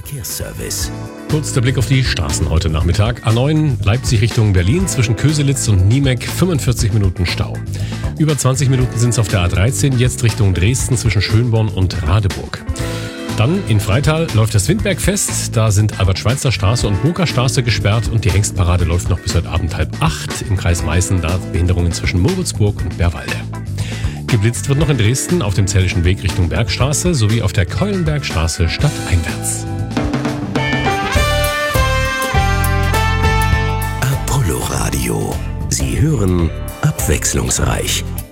Verkehrsservice. Kurz der Blick auf die Straßen heute Nachmittag. A9 Leipzig Richtung Berlin zwischen Köselitz und Niemek 45 Minuten Stau. Über 20 Minuten sind es auf der A13 jetzt Richtung Dresden zwischen Schönborn und Radeburg. Dann in Freital läuft das Windbergfest. Da sind Albert-Schweitzer-Straße und Burgerstraße gesperrt und die Hengstparade läuft noch bis heute Abend 7:30. Im Kreis Meißen da Behinderungen zwischen Moritzburg und Bärwalde. Geblitzt wird noch in Dresden auf dem Zellischen Weg Richtung Bergstraße sowie auf der Keulenbergstraße stadteinwärts. Apollo Radio. Sie hören abwechslungsreich.